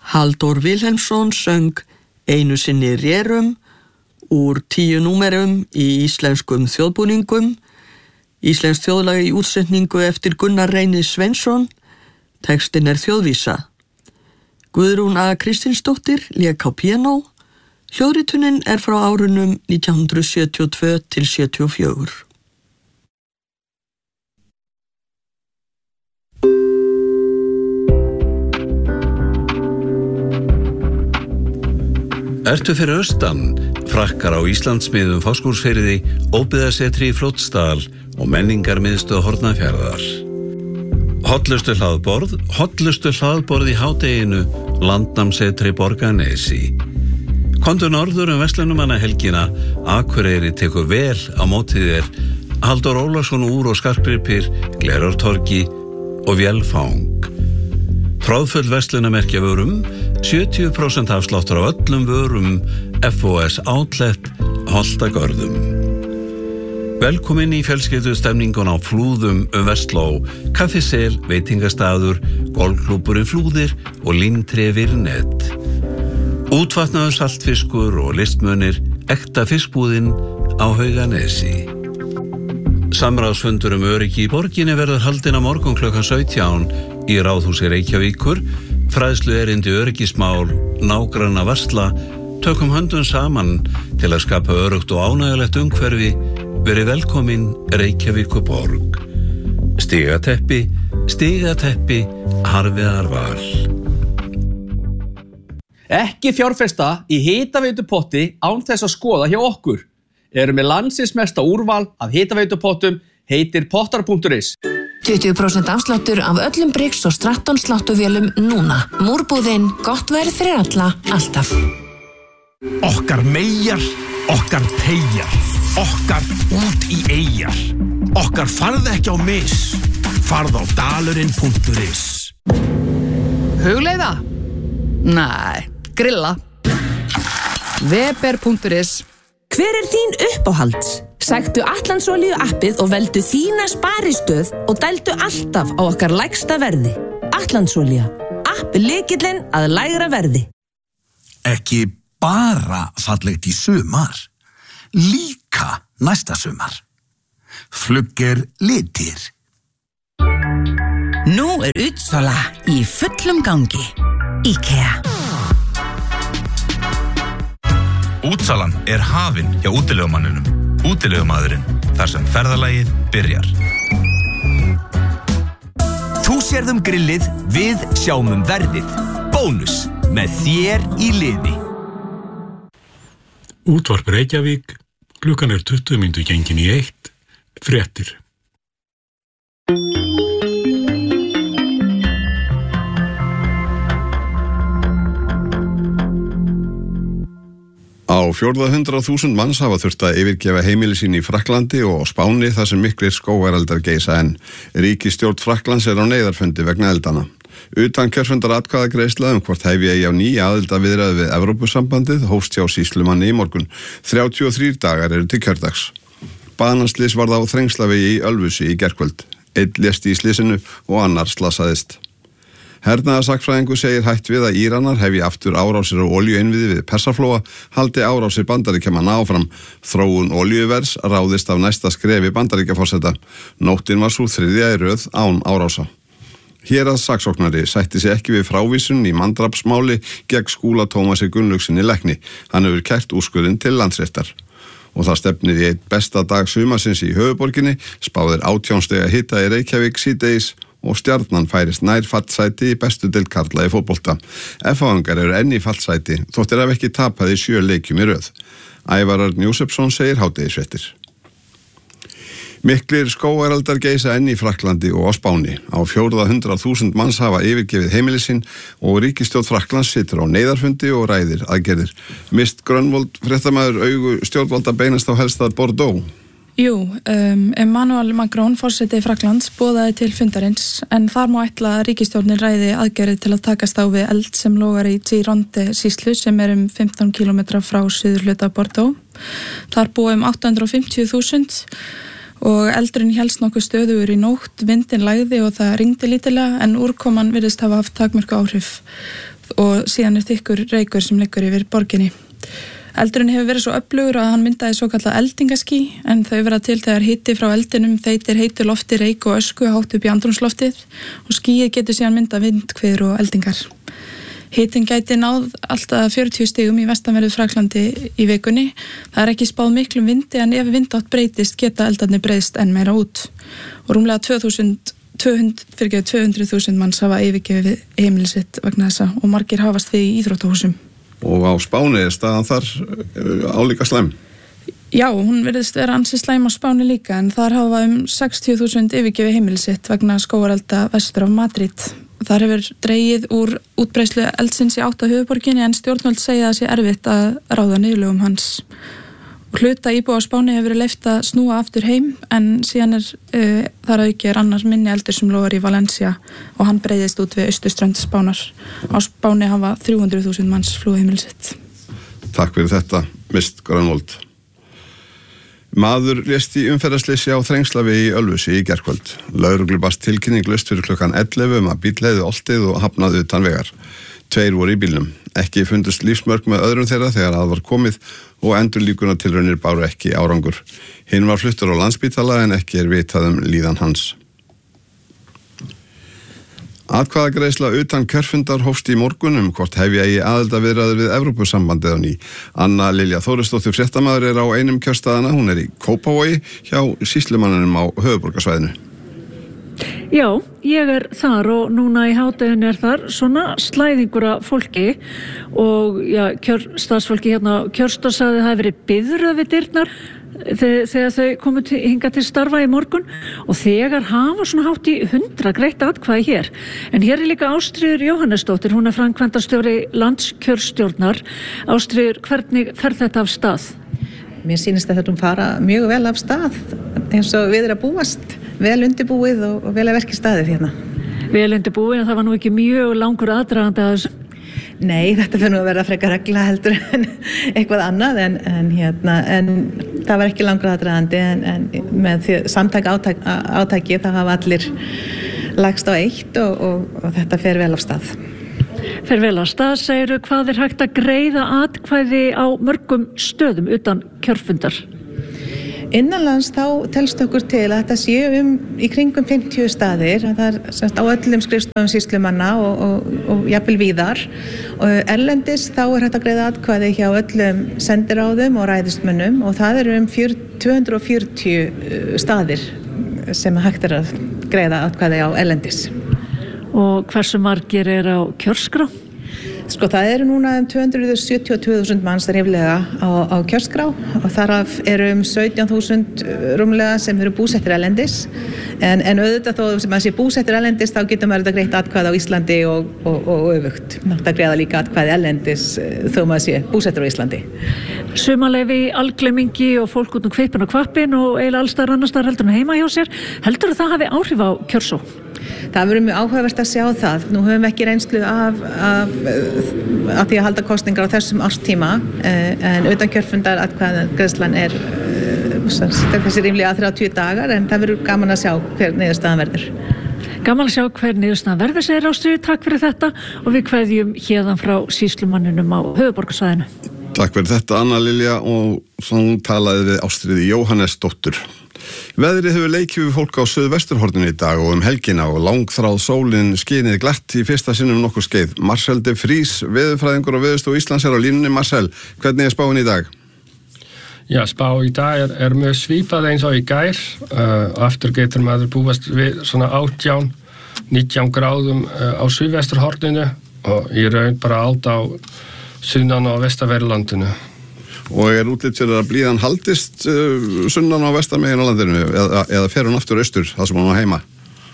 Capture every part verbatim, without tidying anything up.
Halldór Vilhelmsson söng Einu sinni rerum úr tíu númerum í íslenskum þjóðbúningum, íslensk þjóðlag í útsetningu eftir Gunnar Reyni Sveinsson, textin er þjóðvísa. Guðrún A. Kristinsdóttir lék á píanó, hljóðritunin er frá árunum nítján hundruð sjötíu og tvö til sjötíu og fjögur. Ertu fyrir austan, frakkar á Íslandsmiðum Fáskrúðsfirði, óbyggðasetri í Fljótsdal og menningarmiðstöð Hornafjarðar. Hollustu hlaðborð, hollustu hlaðborð í hádeginu, landnámssetri Borgarnesi. Komdu norður um verslunarmannahelgina, Akureyri tekur vel á móti þér, Halldór Ólafsson úr og skartgripir, Glerártorgi og Vélfang. Tróðfull verslunarmerkja vörum, sjötíu prósent afsláttur á öllum vörum, F O S Outlet, Holtagörðum. Velkomin í fjölskyldustemningun á Flúðum um Vestló, kaffisel, veitingastaður, golfklúbburinn Flúðir og Límtré Virnet. Útvatnaður saltfiskur og listmunir, ekta fiskbúðin á Hauganesi. Samráðsfundur um öryggi í borginni verður haldinn á morgun klukkan sautján í Ráðhúsi Reykjavíkur, fræðslu erindi öryggismál, nágranna varsla, tökum höndum saman til að skapa öruggt og ánægjulegt umhverfi, verið velkomin Reykjavíkurborg. Stigateppi, stigateppi, Harviðarval. Ekki fjárfesta í hitaveitupotti án þess að skoða hjá okkur. Erum með landsins mesta úrval af hitaveitupottum, heitir pottar punktur is. tuttugu prósent afsláttur af öllum Briggs og Stratton sláttuvélum núna. Múrbúðin, gott verð fyrir alla, alltaf. Okkar meyjar, okkar teygjar, okkar út í eyjar. Okkar farð ekki á mis, farð á dalurinn punktur is. Hugleiða? Næ, grilla. Weber punktur is. Hver er þín uppáhalds? Sæktu Atlandsolíu appið og veldu þína sparistöð og dældu alltaf á okkar lægsta verði. Atlandsolía, app lykillinn að lægra verði. Ekki bara fallegt í sumar, líka næsta sumar. Flugger litir. Nú er útsala í fullum gangi. IKEA. Útsalan er hafin hjá útilegumanninum. Útilegumadurinn, þar sem ferðalagið byrjar. Þú sérðum grillið, við sjáum um verðið. Bónus, með þér í liði. Útvarp Reykjavík, klukkan er tuttugu mínútur gengin í eitt, fréttir. Á fjórða hundrað þúsund manns hafa þurft að yfirgefa heimili sín í Frakklandi og á Spáni þar sem miklir skógareldar geisa en ríkisstjórn Frakklands er á neyðarfundi vegna eldana. Utan kjörfundar atkvæðagreiðsla um hvort hæfi eigi á ný aðildarviðræði við Evrópusambandið hófst hjá sýslumanni í morgun. þrjátíu og þrír dagar eru til kjördags. Banaslys varð á Þrengslavegi í Ölfusi í gærkvöld. Einn lést í slysinu og annar slasaðist. Hernaðarsakfræðingur segir hætt við að Íranar hefji aftur árásir á olíuinnviði við Persaflóa, haldi árásir Bandaríkjamanna áfram. Þróun olíuverðs ráðist af næsta skrefi Bandaríkjaforseta. Nóttin var sú þriðja í röð án árása. Héraðssaksóknari sætti sig ekki við frávísun í mandrapsmáli gegn Skúla Tómasi Gunnlaugsinni lækni. Hann hefur kært úrskurðinn til Landsréttar. Og það stefnir í einn besta dag sumarsins í höfuborginni, spáðir átján stiga hita í Reykjavík síðdegis og Stjarnan færist nær fallsæti í bestu deild karla í fótbolta. F-angar eru enn í fallsæti, þóttir hafa ekki tapað í sjö leikjum í röð. Ævar Örn Jósefsson segir hádegisfréttir. Miklir skógareldar geisa enn í Frakklandi og á Spáni. Á fjórða hundrað þúsund manns hafa yfirgefið heimili sín og ríkisstjórn Frakklands situr á neyðarfundi og ræðir aðgerðir. Mist Grönvold, fréttamaður augu stjórnvalda beinast á helstað Bordeaux. Jú, um, Emmanuel Macron, forseti Frakklands, boðaði til fundarins en þar má ætla að ríkisstjórnin ræði aðgerðir til að takast á við eld sem logar í Gironde sýslu sem er um fimmtán kílómetra frá suðurhluta Bordeaux. Þar búa um átta hundruð og fimmtíu þúsund og eldurinn hélst nokkuð stöðugur í nótt, vindin lægði og það rigndi lítilega en úrkoman virðist hafa haft takmörku áhrif og síðan er þykkur reykur sem liggur yfir borginni. Eldurinn hefur verið svo öflugur að hann myndaði svo kallað eldingaský en þau verða til þegar hiti frá eldinum þeytir heitu lofti, reyk og ösku hátt upp í andrúmsloftið og skýið getur síðan myndað vindhviður og eldingar. Hitin gæti náð alltaf fjörutíu stigum í vestanverðu Frakklandi í vikunni. Það er ekki spáð miklum vindi en ef vindátt breytist geta eldarnir breiðst enn meira út. Og rúmlega tvö þúsund, tvö hundruð þúsund manns hafa yfirgefið heimili sitt vegna þessa og margir hafast við í íþróttahúsum. Og á Spáni er staðan þar álíka slæm? Já, hún virðist vera ansi slæm á Spáni líka en þar hafa um sextíu þúsund yfirgefið heimili sitt vegna skógarelda vestur af Madrid. Þar hefur dregið úr útbreiðslu eldsins í átt á höfuðborginni en stjórnvöld segja að sé erfitt að ráða niðurlögum hans. Hluta íbúa á Spáni hefur verið leyft að snúa aftur heim en síðan er uh, þar að auki er annar minni eldur sem lofar í Valencia og hann breiðist út við austurströnd Spánar. Á Spáni hafa þrjú hundruð þúsund manns flúið heimili sitt. Takk fyrir þetta, Mist Grönvold. Maður lést í umferðarsleysi á Þrengslavi í Ölfusi í gærkvöld. Lögreglu barst tilkynning laust fyrir klukkan ellefu um að bíll leiði oltið og hafnaði utan vegar. Tveir voru í bílnum. Ekki fundust lífsmörk með öðrum þeirra þegar að var komið og endurlíkunartilraunir báru ekki árangur. Hinn var fluttur á Landspítala en ekki er vitað um líðan hans. Atkvæðagreiðsla utan kjörfundar hófst í morgun um hvort hefja í aðildarviðræður við Evrópusambandið á ný. Anna Lilja Þórisdóttir fréttamaður er á einum kjörstaðana, hún er í Kópavogi hjá sýslumanninum á höfuðborgarsvæðinu. Já, ég er þar og núna í hádeginu er þar svona slæðingur af fólki og já, kjörstaðsfólki hérna kjörstað sagði að það hefði verið biðröð við dyrnar þegar þau komu til, hinga til starfa í morgun og þegar hafa svona hátt í hundra greitt atkvæði hér. En hér er líka Ástríður Jóhannesdóttir, hún er framkvæmdastjóri landskjörstjórnar. Ástríður, hvernig fer þetta af stað? Mér sýnist að þetta fara mjög vel af stað eins og við erum að búast, vel undirbúið og, og vel að verki staðið hérna. Vel undirbúið en það var nú ekki mjög langur aðdragandi að þessu? Nei, þetta fyrir nú að vera frekar regla heldur en eitthvað annað en, en, hérna, en það var ekki langur aðdragandi en, en með því samtæk átæk, átæki það hafa allir lagst á eitt og, og, og þetta fer vel af stað. Fer vel af stað, segiru, hvað er hægt að greiða atkvæði á mörgum stöðum utan kjörfundar? Innanlands þá telst okkur til að þetta séu um í kringum fimmtíu staðir, það er semst á öllum skrifstofum sýslumanna og, og, og jafnvel víðar. Og erlendis þá er hægt að greiða atkvæði hjá öllum sendiráðum og ræðismönnum og það eru um tvö hundruð og fjörutíu staðir sem hægt er að greiða atkvæði á erlendis. Og hversu margir er á kjörskrá? Sko það eru núna um tvö hundruð sjötíu og tvö þúsund manns ríflega á, á kjörskrá og þaraf eru um sautján þúsund rúmlega sem eru búsettir erlendis en, en auðvitað þó sem að sé búsettir erlendis þá getur maður þetta greitt atkvæði á Íslandi og, og, og öfugt. Nátt að greiða líka atkvæði erlendis þó maður sé búsettir á Íslandi. Sumarleyfi, alglemingi og fólk út um kvipin og kvappin og eiginlega allstar annarstaðar heldur en heima hjá sér. Heldur það hafi áhrif á kjörsó? Það verður mjög áhugavert að sjá það. Nú höfum við ekki reynslu af, af, af því að halda kosningar á þessum árstíma en utan kjörfundar atkvæðagreiðslan er þessi rímlega þrjátíu dagar en það verður gaman að sjá hver niðurstaðan verður. Gaman að sjá hver niðurstaðan verður, segir Ástríður. Takk fyrir þetta og við kveðjum héðan frá sýslumanninum á höfuðborgarsvæðinu. Takk fyrir þetta, Anna Lilja, og svo talaði við Ástríði Jóhannesdóttur. Veðrið hefur leikið við fólk á suðvesturhorninu í dag og um helgina og langþráð sólin skinið glatt í fyrsta sinnum nokkur skeið. Marcel de Vries, veðurfræðingur og Veðurstofu Íslands er á línunni. Marcel, hvernig er spáin í dag? Já, spá í dag er, er mjög svipað eins og í gær. Uh, aftur getur maður búast við svona átján, nítján gráðum uh, á suðvesturhorninu og í raun bara allt á sunnan og vestanverðlandinu. Og er útlit fyrir að blíðan haldist uh, sunnan á vestamegin á landinu eða, eða fer hún aftur austur, það sem hún á heima?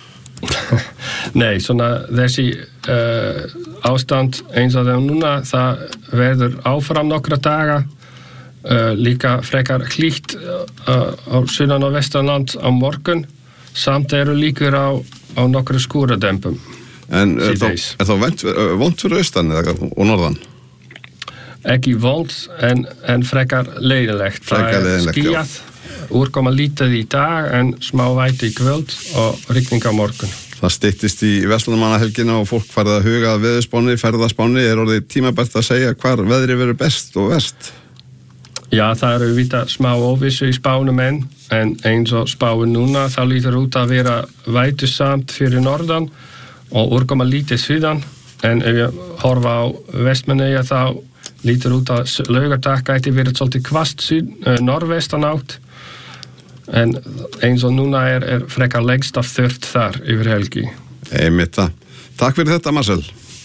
Nei, svona þessi uh, ástand eins og það núna, það verður áfram nokkra daga, uh, líka frekar hlýtt uh, á sunnan og vestanland á morgun, samt eru líkur á, á nokkru skúradempum. En er þá, er þá vont, vont fyrir austan eða, og norðan? Ekki vond en, en frekar leiðilegt. Frekar leiðilegt, skýjað, úrkoma lítið í dag en smá vætu í kvöld og rigning á morgun. Það styttist í verslunarmannahelgina og fólk farið að huga að veðurspánni, ferðaspánni. Er orðið tímabært að segja hvar veðri verður best og verst? Já, það eru vita smá óvissu í spánum enn, en eins og spáin núna, þá lítur út að vera vætusamt fyrir norðan og úrkoma lítið suðan, en ef ég horfa á Vestmannaeyja þá lítur út að laugardag gæti verið svolítið hvasst norðvestan átt, en eins og núna er, er frekar lengst af þurrt þar yfir helgi. Einmitt það. Takk fyrir þetta, Marcel.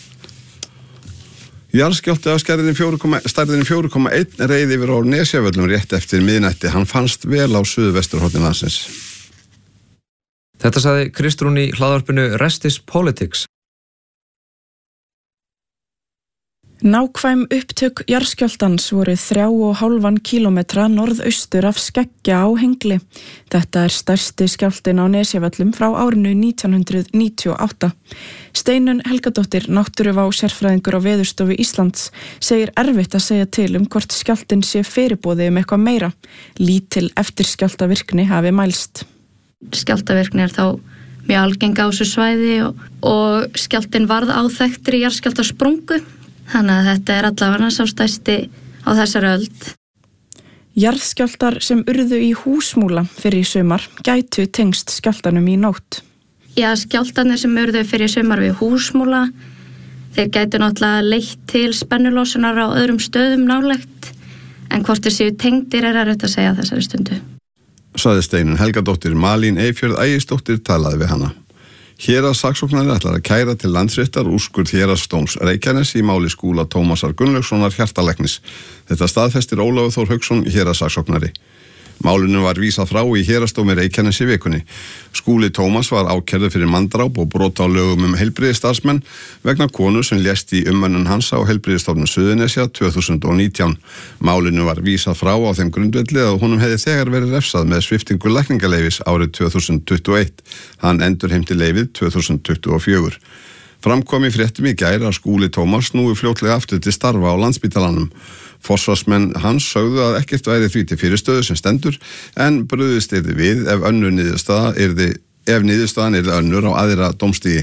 Jarðskjálfti af stærðinni fjögur komma eitt reið yfir á Nesjavöllum rétt eftir miðnætti. Hann fannst vel á suðvesturhorni landsins. Þetta sagði Kristrún í hlaðvarpinu Rest is Politics. Nákvæm upptök jarðskjálftans voru þrjá og hálfan kílómetra norðaustur af Skeggja á Hengli. Þetta er stærsti skjálftinn á Nesjavöllum frá árinu nítján hundruð níutíu og átta. Steinunn Helgadóttir, náttúruvá sérfræðingur á Veðurstofu Íslands, segir erfitt að segja til um hvort skjálftinn sé fyrirboði um eitthvað meira. Lítil eftirskjálftavirkni hafi mælst. Skjálftavirkni er þá mjög algeng á þessu svæði og, og skjálftinn varð áþekktri jarðskjálftasprungu. Þannig að þetta er allavega sá stærsti á þessari öld. Jarðskjálftar sem urðu í Húsmúla fyrir í sumar gætu tengst skjálftanum í nótt. Já, skjálftarnir sem urðu fyrir í sumar við Húsmúla, þeir gætu náttúrulega leitt til spennulosunar á öðrum stöðum nálægt, en hvort þeir séu tengdir er erfitt að segja þessari stundu. Sagði Steinunn Helgadóttir. Malín Eyfjörð Ægisdóttir talaði við hana. Héraðssaksóknari ætlar að kæra til Landsréttar úrskurð Héraðsdóms Reykjaness í máli Skúla Tómasar Gunnlaugssonar hjartalæknis. Þetta staðfestir Ólafur Þór Hauksson héraðssaksóknari. Málinu var vísað frá í Héraðsdómi Reykjaness í vikunni. Skúli Tómas var ákærður fyrir manndráp og brot á lögum um heilbrigðisstarfsmenn vegna konu sem lést í umönnun hans á Heilbrigðisstofnun Suðurnesja tvö þúsund og nítján. Málinu var vísað frá á þeim grundvelli að honum hefði þegar verið refsað með sviptingu lækningaleyfis árið tvö þúsund tuttugu og eitt. Hann endurheimti leyfið tvö þúsund tuttugu og fjögur. Framkom í fréttum í gær að Skúli Tómas snúi fljótlega aftur til starfa á Landspítalanum. Forsvarsmenn hans sögðu að ekkert væri því til fyrirstöðu sem stendur, en brugðist yrði við ef önnur niðurstaða yrði, ef niðurstaðan yrði önnur á aðra dómstigi.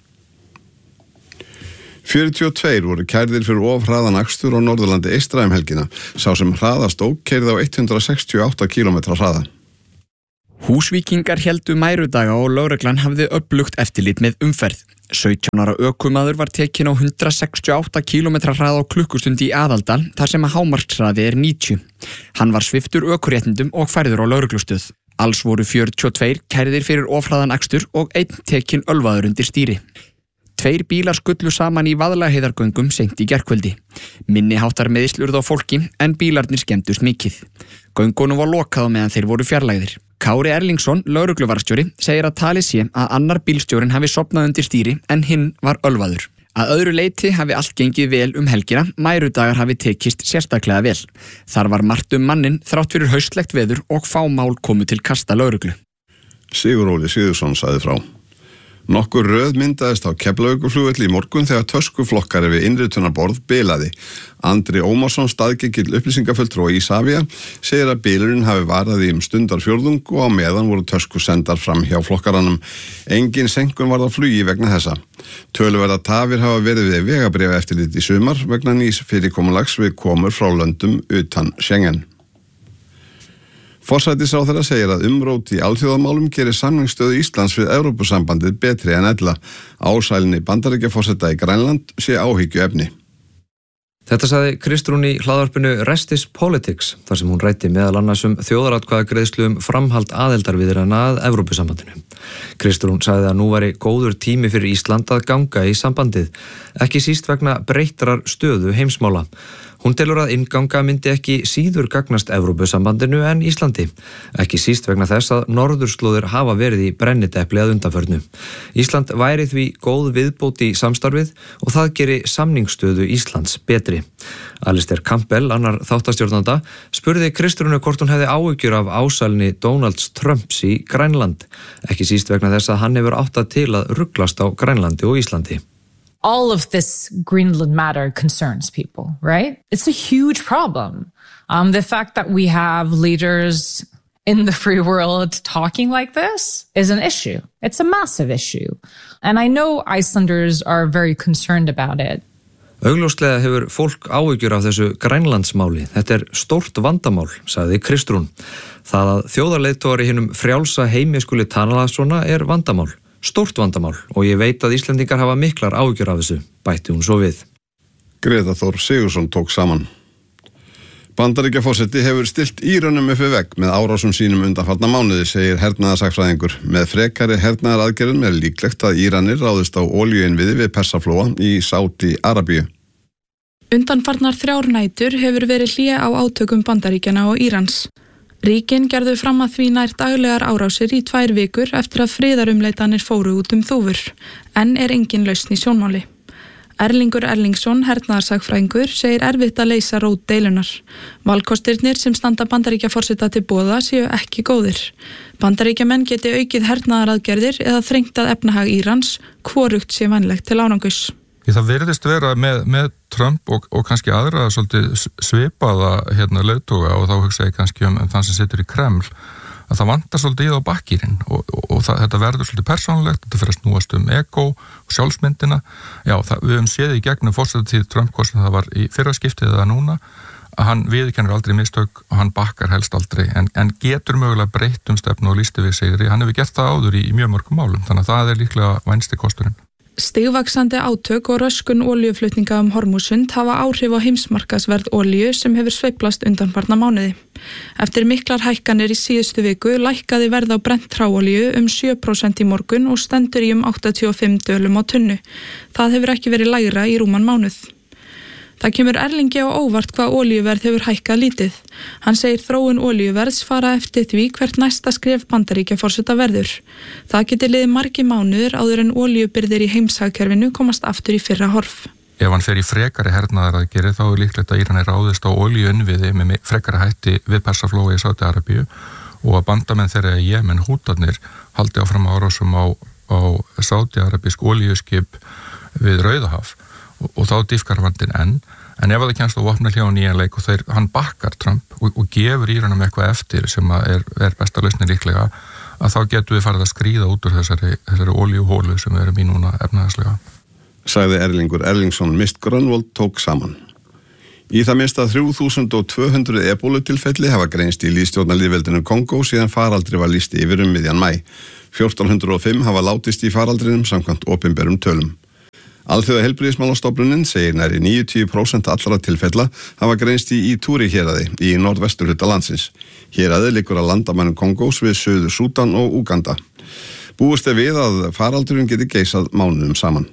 fjörutíu og tvö voru kærðir fyrir of hraðan akstur á Norðurlandi eystra um helgina. Sá sem hraðast ók keyrði á hundrað sextíu og átta kílómetra hraða. Húsvíkingar héldu mærudaga og lögreglan hafði öflugt eftirlit með umferð. sautján ára ökumaður var tekinn á hundrað sextíu og átta kílómetra hraða á klukkustund í Aðaldal þar sem að hámarkshraði er níutíu. Hann var sviptur ökuréttindum og færður á lögreglustöð. Alls voru fjörutíu og tvö kærðir fyrir ofhraðan akstur og einn tekinn ölvaður undir stýri. Tveir bílar skullu saman í Vaðlaheiðargöngum seint í gærkvöldi. Minni háttar meiðsl urðu á fólki en bílarnir skemmdust mikið. Göngunum var lokað á meðan þeir voru fjarlægðir. Kári Erlingsson, lögregluvarðstjóri, segir að talið sé að annar bílstjórinn hafi sofnað undir stýri en hinn var ölvaður. Að öðru leyti hafi allt gengið vel um helgina, mærudagar hafi tekist sérstaklega vel. Þar var margt um mannin þrátt fyrir haustlegt veður og fá mál komu til kasta lögreglu. Sigur Óli Sigurðsson sagði frá. Nokkur röð myndaðist á Keflavíkurflugvelli í morgun þegar töskuflokkari við innritunarborð bilaði. Andri Ómarsson, staðgengill upplýsingafulltrúi Isavia, segir að bilurinn hafi varað í um stundarfjórðung og á meðan voru tösku sendar fram hjá flokkaranum. Engin senkun varð á flugi vegna þessa. Töluverða tafir hafa verið við vegabréfa eftirlit í sumar vegna nýs fyrirkomulags við komur frá löndum utan Schengen. Forsætisráðherra segir að umrót í alþjóðamálum gerir samningsstöðu Íslands við Evrópusambandið betri en ella. Ásælni Bandaríkjaforseta í Grænland sé áhyggjuefni. Þetta sagði Kristrún í hlaðvarpinu Rest is Politics, þar sem hún ræddi meðal annars um þjóðaratkvæðagreiðslu um framhald aðildarviðræðna að Evrópusambandinu. Kristrún sagði að nú væri góður tími fyrir Ísland að ganga í sambandið, ekki síst vegna breyttrar stöðu heimsmála. Hún telur að innganga myndi ekki síður gagnast Evrópusambandinu en Íslandi, ekki síst vegna þess að norðurslóðir hafa verið í brennidepli að undanförnu. Ísland væri því góð viðbót í samstarfið og það geri samningsstöðu Íslands betri. Alistair Campbell, annar þáttastjórnanda, spurði Kristrúnu hvort hún hefði áhyggjur af ásælni Donalds Trumps í Grænland, ekki síst vegna þess að hann hefur áttað til að ruglast á Grænlandi og Íslandi. All of this Greenland matter concerns people, right? It's a huge problem. Um, the fact that we have leaders in the free world talking like this is an issue. It's a massive issue. And I know Icelanders are very concerned about it. Augljóslega hefur fólk áhyggjur af þessu Grænlandsmáli. Þetta er stórt vandamál, sagði Kristrún. Það að þjóðarleiðtogar í hinum frjálsa heimi skuli tala svona er vandamál. Stórt vandamál og ég veit að Íslendingar hafa miklar áhyggjur af þessu, bætti hún svo við. Greta Þór Sigurðsson tók saman. Bandaríkjaforseti hefur stillt Írönum upp við vegg með árásum sínum undanfarna mánuði, segir hernaðarsagfræðingur. Með frekari hernaðaraðgerðum er líklegt að Íranir ráðist á olíuinnviði við Persaflóa í Sádi-Arabíu. Undanfarnar þrjár nætur hefur verið hlé á átökum Bandaríkjana og Írans. Ríkin gerðu fram að því nær daglegar árásir í tvær vikur eftir að friðarumleitanir fóru út um þúfur, en er engin lausn í sjónmáli. Erlingur Erlingsson, hernaðarsagfræðingur, segir erfitt að leysa rót deilunar. Valkostirnir sem standa Bandaríkjaforseta til boða séu ekki góðir. Bandaríkjamenn geti aukið hernaðaraðgerðir eða þrengt að efnahag Írans, hvorugt sé vænlegt til árangurs. Það virðist vera með, með Trump og, og kannski aðra svolítið svipaða hérna, leiðtoga og þá hugsa ég kannski um, um þann sem situr í Kreml, að það vantar svolítið í þá bakkýrin og, og, og það, þetta verður svolítið persónulegt, þetta fyrir að snúast um ego og sjálfsmyndina. Já, það, við höfum séð í gegnum forsetatíð Trump, hvort sem það var í fyrra skiptið eða núna, að hann viðurkennir aldrei mistök og hann bakkar helst aldrei, en, en getur mögulega breytt um stefnu og lýsti við sigri. Hann hefur gert það áður í, í mjög mörgum málum, þannig að það er líklega vænsti kosturinn. Stigvaxandi átök og röskun olíuflutninga um Hormúsund hafa áhrif á heimsmarkaðsverð olíu sem hefur sveiflast undanfarna mánuði. Eftir miklar hækkanir í síðustu viku lækkaði verð á brennt hráolíu um sjö prósent í morgun og stendur í um áttatíu og fimm dölum á tunnu. Það hefur ekki verið lægra í rúman mánuð. Það kemur Erlingi á óvart hvað olíuverð hefur hækkað lítið. Hann segir þróun olíuverðs fara eftir því hvert næsta skref Bandaríkjaforseta verður. Það geti liðið margir mánuður áður en olíubirgðir í heimshagkerfinu komast aftur í fyrra horf. Ef hann fer í frekari hernaðaraðgerðir þá er líklegt að Íranir ráðist á olíuinnviði með frekari hætti við Persaflóa í Sádi-Arabíu og að bandamenn þeirra í Jemen, Hútarnir, haldi áfram árásum á, á Sádi-Arabísk olíuskip við Rauðahaf. Og, og þá dýfkar vandinn enn, en ef það kemst á vopnahlé á nýjan leik og þeir, hann bakkar Trump og, og gefur Íranum eitthvað eftir sem er, er besta lausnin líklega, að þá getum við farið að skríða út úr þessari, þessari olíuhólu sem við erum í núna efnahagslega. Sagði Erlingur Erlingsson. Mist Grönvold tók saman. Í það minnsta þrjú þúsund tvö hundruð ebólutilfelli hafa greinst í lýðstjórnarlýðveldinu Kongó síðan faraldri var lýst yfir um miðjan maí. fjórtán hundruð og fimm hafa látist í faraldrinum samkvæmt opinberum tölum. Alþjóða heilbrigðismálastofnunin segir nærri níutíu prósent allra tilfella hafa greinst í Ituri héraði í norðvesturhluta landsins. Héraði liggur að landamærum Kongós við Suður Súdan og Úganda. Búist er við að faraldurinn geti geisað mánuðum saman.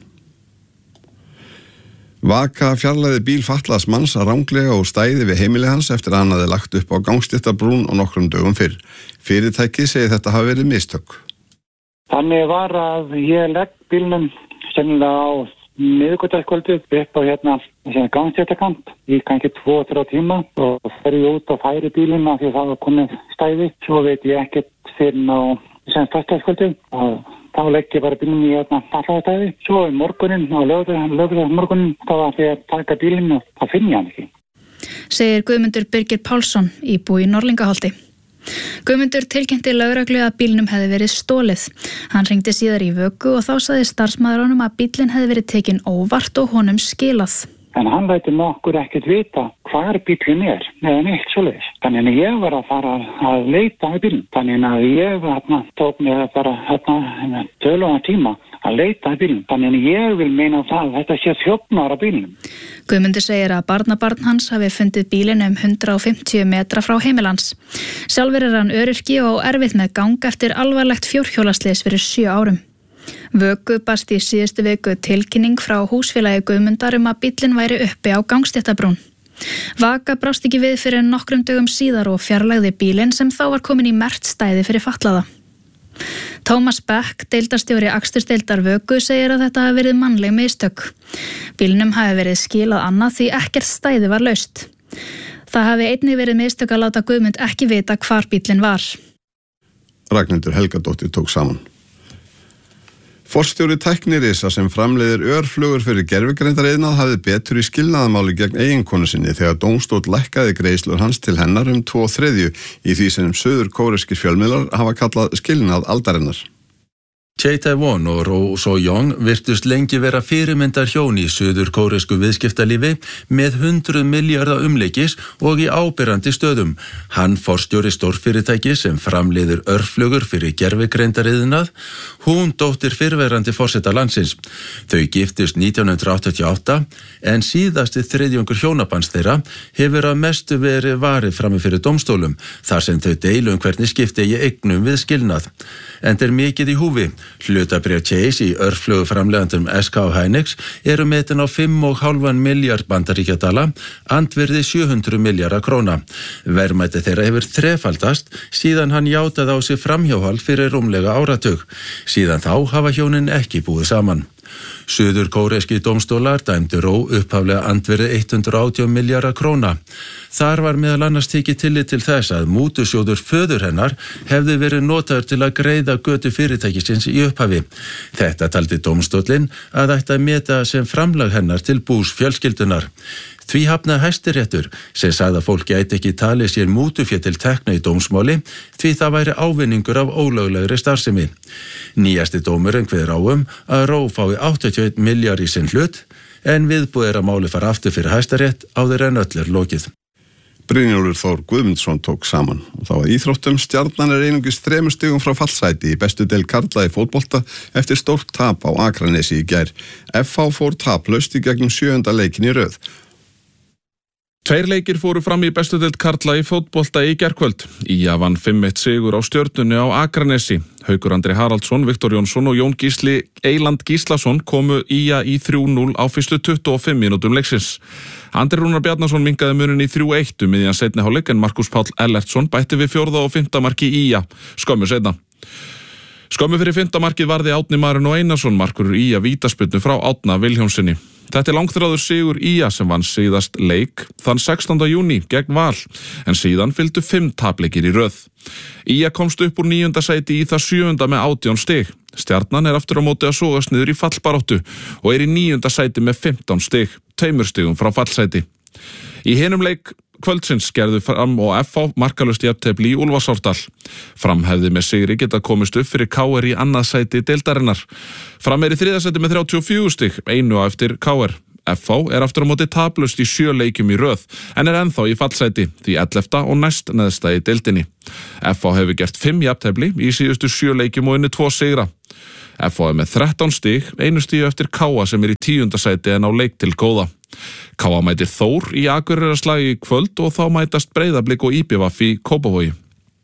Vaka fjarlæði bíl fatlaðs manns ranglega og stæði við heimili hans eftir að hann hafði lagt upp á gangstéttabrún og nokkrum dögum fyrr. Fyrirtæki segir þetta hafi verið mistök. Þannig var að ég legg bílnum sennilega á miðvikudagskvöldið upp á hérna gangstéttakant í kannski tvo til þrjá tíma og fer ég út og færi bílinn af því að það var komið stæði. Svo veit ég ekkert fyrir á föstudagskvöldið og þá legg ég bara bílinn í hérna fatlaðastæði. Svo í morgunin og lögðar morgunin þá var því að taka bílinn og það finn ég hann ekki. Segir Guðmundur Birgir Pálsson, íbúi í Norðlingaholti. Guðmundur tilkynnti lögreglu að bílnum hefði verið stólið. Hann hringdi síðar í Vöku og þá sagði starfsmaður honum að bílinn hefði verið tekinn óvart og honum skilað. En hann lætur nokkur ekkert vita hvar bílinn er, eða neitt svoleiðis. Þannig að ég var að fara að leita með bílinn. Þannig að ég hérna, tók mig að fara hérna, töluðan tíma að leita með bílinn. Þannig að ég vil meina það að þetta sé þjófnar á bílinn. Guðmundur segir að barnabarn hans hafi fundið bílinn um hundrað og fimmtíu metra frá heimilans. Sjálfur er hann öryrki og erfitt með gang eftir alvarlegt fjórhjólasleys fyrir sjö árum. Vöku barst í síðustu viku tilkynning frá húsfélagi Guðmundar um að bíllinn væri uppi á gangstéttabrún. Vaka brást ekki við fyrir nokkrum dögum síðar og fjarlægði bílinn sem þá var komin í merkt stæði fyrir fatlaða. Tómas Beck, deildarstjóri akstursdeildar Vöku, segir að þetta hafi verið mannleg mistök. Bílnum hafi verið skilað annað því ekkert stæði var laust. Það hafi einnig verið mistök að láta Guðmund ekki vita hvar bílinn var. Ragnhildur Helgadóttir tók saman. Forstjóri Tæknirisa sem framleiðir örflugur fyrir gervigreindariðnað hafði betur í skilnaðamáli gegn eiginkonu sinni þegar dómstóll lækkaði greiðslur hans til hennar um tvo þriðju í því sem suður-kóreskir fjölmiðlar hafa kallað skilnað aldarinnar. Chae Tae-won og Roh So-young virtust lengi vera fyrirmyndar hjón í suður-kóresku viðskiptalífi með hundruð milljarða umleikis og í áberandi stöðum. Hann forstjóri stórfyrirtæki sem framleiðir örflugur fyrir gervigreindariðnað, hún dóttir fyrrverandi forseta landsins. Þau giftust nítján hundrað áttatíu og átta en síðasti þriðjungur hjónabands þeirra hefur að mestu verið varið frammi fyrir dómstólum þar sem þau deilum hvernig skipti eigi eignum við skilnað. En þeir mikið í húfi. Hlutabréf Chase í örflugu framleiðandum S K Hynix eru metin á fimm og hálfan miljard bandaríkjadala, andvirði sjö hundruð milljarða króna. Verðmæti þeirra hefur þrefaldast síðan hann játaði á sig framhjáhald fyrir rúmlega áratug. Síðan þá hafa hjónin ekki búið saman. Suður-kóreski dómstólar dæmdu Roh upphaflega andvirði hundrað og átján milljarða króna. Þar var meðal annars tekið tillit til þess að mútusjóður föður hennar hefði verið notaður til að greiða götu fyrirtækisins í upphafi. Þetta taldi dómstóllinn að ætti að meta sem framlag hennar til bús fjölskyldunar. Því hafnaði Hæstiréttur sem sagði að fólk gæti ekki talið sér mútufé til tekna í dómsmáli því það væri ávinningur af ólöglegri starfsemi. Nýjasti dómurinn kveður á um að Roh fái áttatíu og einn milljarð í sinn hlut en viðbúið er að máli fara aftur fyrir Hæstarétt áður en öll er lokið. Brynjólfur Þór Guðmundsson tók saman og þá að íþróttum. Stjarnan er einungis þremur stigum frá fallsæti í bestu deild karla í fótbolta eftir stórt tap á Akranesi í gær. F H fór taplaust í gegnum sjöunda leikin í röð. Tveir leikir fóru fram í bestu deild karla í fótbolta í gærkvöld. Í A vann fimm eitt sigur á Stjörnunni á Akranesi. Haukur Andri Haraldsson, Viktor Jónsson og Jón Gísli Eyland Gíslason komu Í A í þrjú núll á fyrstu tuttugu og fimm mínútum leiksins. Andri Rúnar Bjarnason minnkaði munin í þrjú eitt um miðjan seinni hálfleik en Markus Páll Ellertsson bætti við fjórða og fimmta marki Í A skömmu seinna. Skömmu fyrir fimmta markið varði Árni Marin og Einarsson markur Í A vítaspyrnu frá Árna Vilhjálmssoni. Þetta er langþráður sigur Í A sem vann síðast leik þann sextánda júní gegn Val en síðan fylgdu fimm tapleikir í röð. Í A komst upp úr níunda sæti í það sjöunda með átján stig. Stjarnan er aftur á móti að sogast niður í fallbaráttu og er í níunda sæti með fimmtán stig, tveimur stigum frá fallsæti. Í hinum leik kvöldsins gerðu Fram og F H markalaust jafntefli í Úlfarsárdal. Fram hefði með sigri getað komist upp fyrir K R í annað sæti deildarinnar. Fram er í þriðja sæti með þrjátíu og fjögur stig, einu á eftir K R. F H er aftur á móti taplaust í sjö leikjum í röð, en er ennþá í fallsæti, því ellefta og næst neðsta í deildinni. F H hefur gert fimm jafntefli í síðustu sjö leikjum og unni tvo sigra. F H er með þrettán stig, einu stíu eftir K A sem er í tíunda sæti en á leik til góða. K A mætir Þór í Akureyrarslagi í kvöld og þá mætast Breiðablik og Í B V í Kópavogi.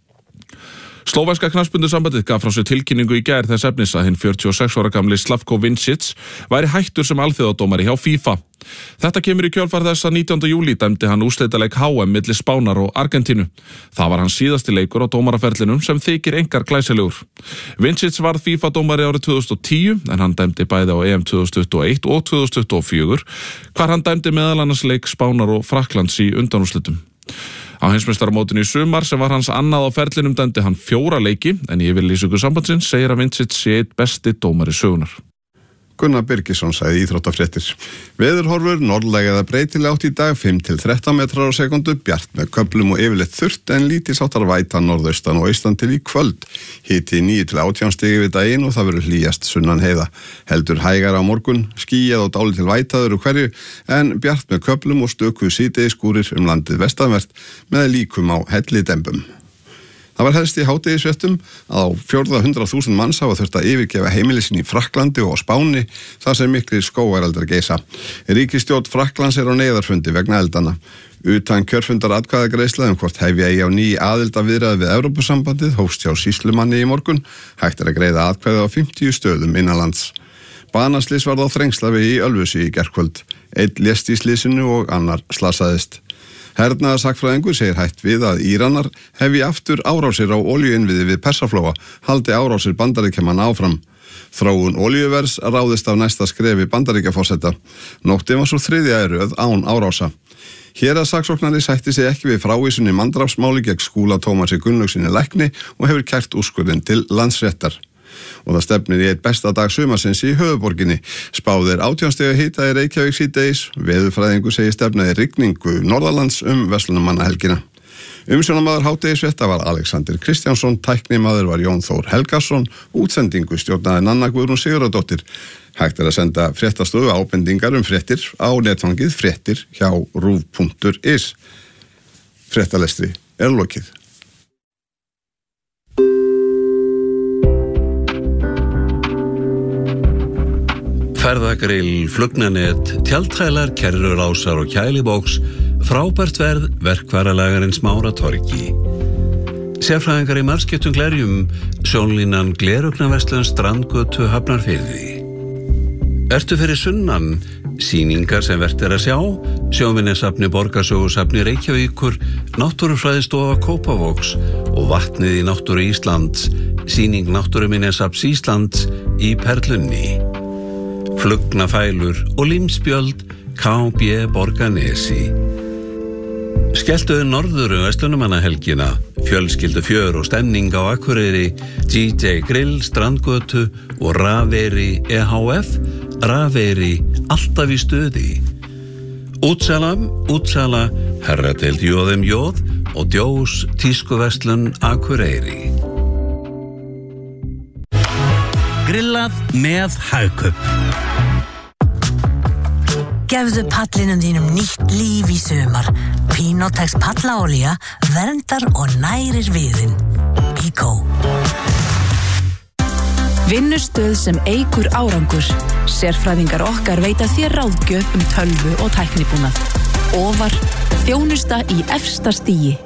Slóvenska knattspyrnusambandið gaf frá sér tilkynningu í gær þess efnis að hinn fjörutíu og sex ára gamli Slavko Vincic væri hættur sem alþjóðadómari hjá FIFA. Þetta kemur í kjölfar þess að nítjánda júlí dæmdi hann úrslitaleik H M milli Spánar og Argentínu. Það var hans síðasti leikur á dómaraferlinum sem þykir einkar glæsilegur. Vincic varð FIFA-dómari árið tvö þúsund og tíu en hann dæmdi bæði á E M tvö þúsund tuttugu og eitt og tvö þúsund tuttugu og fjögur hvar hann dæmdi meðal annars leik Spánar og Frakklands í undanúrslitum. Á heimsmeistaramótinu í sumar sem var hans annað á ferlinum dæmdi hann fjóra leiki en í yfirlýsingu sambandsins segir að Vincic sé einn besti dómari sögunar. Gunnar Birgisson sagði íþróttafréttir. Veðurhorfur norðlæg eða breytileg átt í dag fimm til þrettán metrar á sekundu, bjart með köflum og yfirleitt þurrt en lítils áttar væta norðaustan og austan til í kvöld. Hiti níu til átján stig yfir daginn og það verður hlýjast sunnan heiða. Heldur hægar á morgun, skýjað og dálítil vætaður og hverju en bjart með köflum og stöku síðdegisskúrir um landið vestanvert með líkum á hellidembum. Það var helst í hádegisfréttum að á fjórða hundrað þúsund manns hafa þurft að yfirgefa heimili sín í Frakklandi og á Spáni þar sem miklir skógareldar geisa. Ríkisstjórn Frakklands er á neyðarfundi vegna eldana. Utan kjörfundar atkvæðagreiðsla um hvort hefja eigi á ný aðildarviðræði við Evrópusambandið hófst hjá sýslumanni í morgun. Hægt er að greiða atkvæði á fimmtíu stöðum innanlands. Banaslys varð á Þrengslavi í Ölfusi í gærkvöld. Einn lést í slysinu og annar slasaðist. Hernaðarsakfræðingur segir hætt við að Íranar hefi aftur árásir á olíuinnviði við Persaflóa, haldi árásir Bandaríkjamanna áfram. Þróun olíuvers ráðist af næsta skrefi Bandaríkjaforseta. Nóttin var svo þriðja í röð án árása. Héraðssaksóknari sætti sig ekki við frávísun í manndrápsmáli gegn Skúla Tómasi Gunnlaugsyni lækni og hefur kært úrskurðinn til Landsréttar. og það stefnir í eitt besta dag sumarsins í höfuborginni. Spáð er átján stiga hita í Reykjavík síðdegis. Veðurfræðingur segir stefnaði rigningu norðalands um verslunarmannahelgina. Umsjónarmaður hádegisfrétta var Alexander Kristjánsson, tæknimaður var Jón Þór Helgason, útsendingu stjórnaði Nanna Guðrún Sigurðardóttir. Hægt er að senda fréttastofu ábendingar um fréttir á netfangið fréttir hjá ruv punktur is. Fréttalestri er lokið. Ferðagrill, flugnanet, tjaldhælar, kerrurásar og kælibóks, frábært verð, verkvaralagarins Smára torgi. Sérfræðingar í margskiptum glerjum, sjónlínan Glerugnaverslun Strandgötu Hafnarfirði. Ertu fyrir sunnan, sýningar sem vert er að sjá, sjóminjasafni Borgarsögusafni Reykjavíkur, Náttúrufræðistofa Kópavogs og vatnið í náttúru Íslands, sýning Náttúruminjasafns Íslands í Perlunni. Flugnafælur og limspjöld K B Borgarnesi. Skelltuðu norðuru verslunarmannahelgina, fjölskyldu fjör og stemning á Akureyri, G J Grill, Strandgötu og Rafeyri E H F, Rafeyri alltaf í stuði. Útsala, útsala, herradeild J M J og Djós tískuverslun Akureyri. Grillað með Hagkaup. Gefðu pallinum þínum nýtt líf í sumar. Pinotex pallaolía verndar og nærir viðinn. Bíkó. Vinnustöð sem eykur árangur. Sérfræðingar okkar veita þér ráðgjöf um tölvu og tæknibúnað. Ofar, þjónusta í efsta stigi.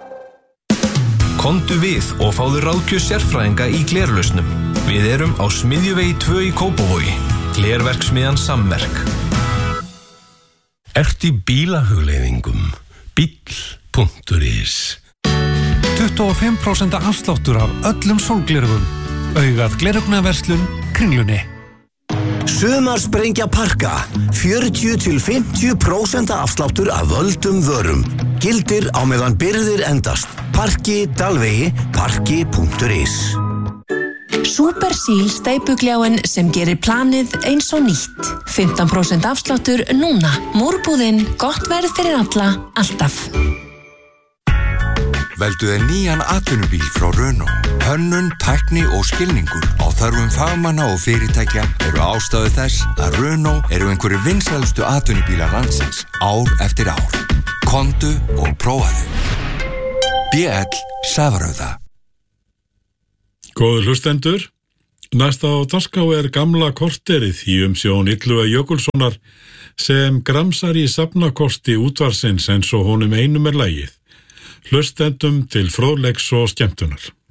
Komdu við og fáðu ráðgjöf sérfræðinga í glerlausnum. Við erum á Smiðjuvegi tvö í Kópavogi. Glerverksmiðjan Samverk. Ertu í bílahugleiðingum? Bíll punktur is. tuttugu og fimm prósent afsláttur af öllum sólglerugum. Augað glerugnaverslun Kringlunni. Sumarsprengja Parka. fjörutíu til fimmtíu prósent afsláttur af völdum vörum. Gildir á meðan birgðir endast. Parki Dalvegi, parki punktur is. Supersíl steypugljáin sem gerir planið eins og nýtt. fimmtán prósent afsláttur núna. Múrbúðinn, gott verð fyrir alla, alltaf. Veldu þér nýjan atvinnubíl frá Renault. Hönnun, tækni og skilningur á þörfum fagmanna og fyrirtækja eru ástæðu þess að Renault eru einhverju vinsælustu atvinnubílar landsins ár eftir ár. Komdu og prófaðu. B L Safarauða. Góður hlustendur, næsta á dagskrá er gamla korterið í umsjón Illuga Jökulssonar sem gramsar í safnakosti útvarsins eins og honum einum er lagið. Hlustendum til fróðleiks og skemmtunar.